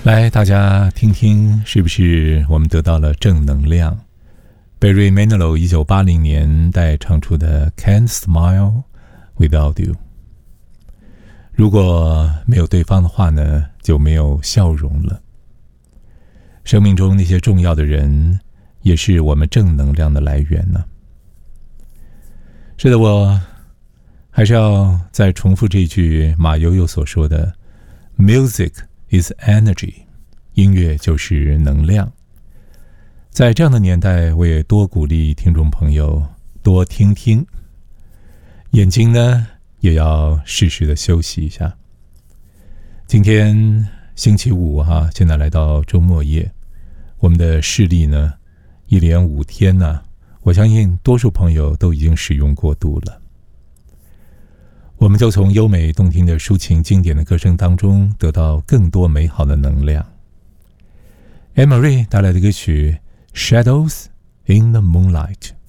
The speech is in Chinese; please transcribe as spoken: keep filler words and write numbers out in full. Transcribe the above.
来，大家听听，是不是我们得到了正能量？贝瑞·梅尼洛一九八零年代唱出的 Can't Smile Without You。 如果没有对方的话呢，就没有笑容了。生命中那些重要的人，也是我们正能量的来源呢。是的，我还是要再重复这句马友友所说的 Music is energy， 音乐就是能量。在这样的年代，我也多鼓励听众朋友多听听，眼睛呢也要适时的休息一下。今天星期五哈、啊，现在来到周末夜，我们的视力呢一连五天呢、啊，我相信多数朋友都已经使用过度了。我们就从优美动听的抒情经典的歌声当中得到更多美好的能量。Anne Marie带来的歌曲 Shadows in the Moonlight。